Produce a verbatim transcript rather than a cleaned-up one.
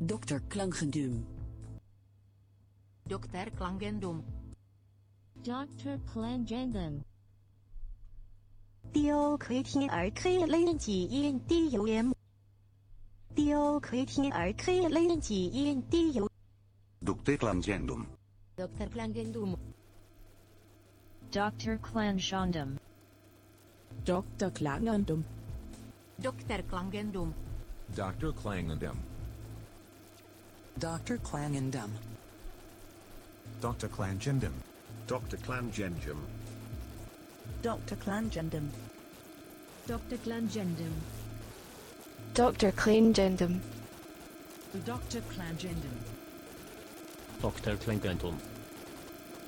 dokter Klangendum. dokter Klangendum. doctor Clangendum. 第 O 可以听而可以类记音 D U M。第 O 可以听而可以类记音 D U。 doctor Clangendum. dokter Klangendum. doctor Clangendum. dokter Klangendum. dokter Klangendum. doctor Clangendum. dokter Klangendum. doctor Clangendum. doctor Clangendum. doctor Clangendum. doctor Clangendum. doctor Clangendum. doctor Clangendum. doctor Clangendum.